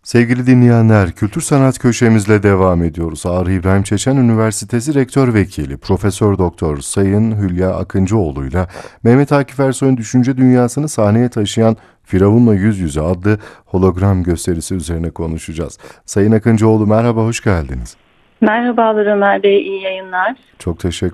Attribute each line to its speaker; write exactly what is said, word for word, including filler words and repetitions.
Speaker 1: Sevgili dinleyenler, Kültür Sanat Köşemizle devam ediyoruz. Ağrı İbrahim Çeçen Üniversitesi Rektör Vekili Profesör Doktor Sayın Hülya Akıncıoğlu'yla Mehmet Akif Ersoy'un düşünce dünyasını sahneye taşıyan Firavun'la Yüz Yüze adlı hologram gösterisi üzerine konuşacağız. Sayın Akıncıoğlu merhaba, hoş geldiniz.
Speaker 2: Merhabalar Ömer Bey, iyi yayınlar.
Speaker 1: Çok teşekkür